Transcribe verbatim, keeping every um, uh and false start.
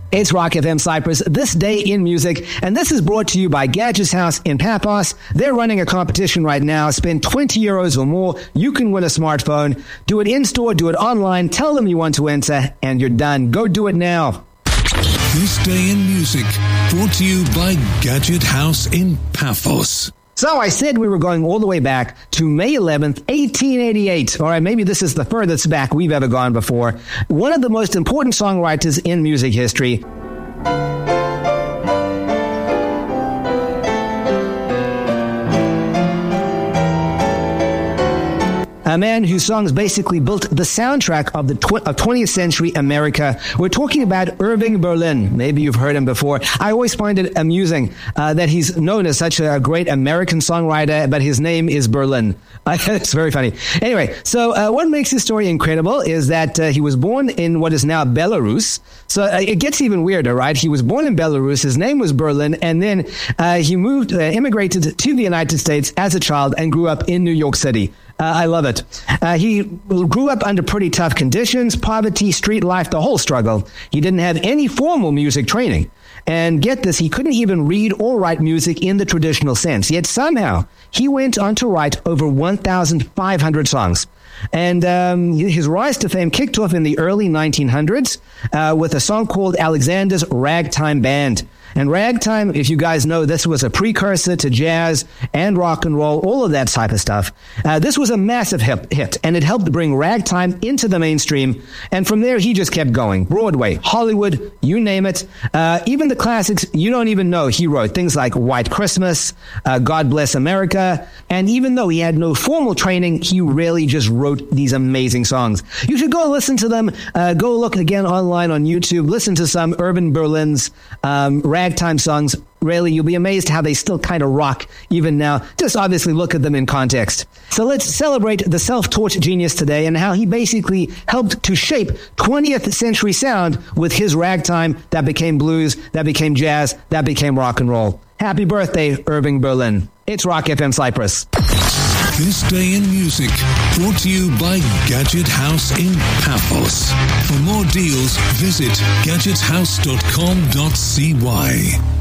It's Rock F M Cyprus, This Day in Music, and this is brought to you by Gadgets House in Paphos. They're running a competition right now. Spend twenty euros or more. You can win a smartphone. Do it in-store, do it online. Tell them you want to enter, and you're done. Go do it now. This Day in Music, brought to you by Gadget House in Paphos. So I said we were going all the way back to May eleventh, eighteen eighty-eight. All right, maybe this is the furthest back we've ever gone before. One of the most important songwriters in music history. A man whose songs basically built the soundtrack of the tw- of twentieth century America. We're talking about Irving Berlin. Maybe you've heard him before. I always find it amusing uh, that he's known as such a great American songwriter, but his name is Berlin. It's very funny. Anyway, so uh, what makes his story incredible is that uh, he was born in what is now Belarus. So uh, it gets even weirder, right? He was born in Belarus. His name was Berlin, and then uh, he moved, uh, immigrated to the United States as a child and grew up in New York City. Uh, I love it. Uh, he grew up under pretty tough conditions, poverty, street life, the whole struggle. He didn't have any formal music training. And get this, he couldn't even read or write music in the traditional sense. Yet somehow, he went on to write over one thousand five hundred songs. And um, his rise to fame kicked off in the early nineteen hundreds uh, with a song called Alexander's Ragtime Band. And ragtime, if you guys know, this was a precursor to jazz and rock and roll, all of that type of stuff. Uh, this was a massive hit, hit, and it helped bring ragtime into the mainstream. And from there, he just kept going. Broadway, Hollywood, you name it. Uh, even the classics you don't even know he wrote. Things like White Christmas, uh, God Bless America. And even though he had no formal training, he really just wrote these amazing songs. You should go listen to them. Uh, go look again online on YouTube. Listen to some Irving Berlin's um, ragtime songs. Really, you'll be amazed how they still kind of rock even now. Just obviously look at them in context. So let's celebrate the self-taught genius today and how he basically helped to shape twentieth century sound with his ragtime that became blues, that became jazz, that became rock and roll. Happy birthday, Irving Berlin. It's Rock F M Cyprus. This Day in Music, brought to you by Gadget House in Paphos. For more deals, visit gadget house dot com dot c y.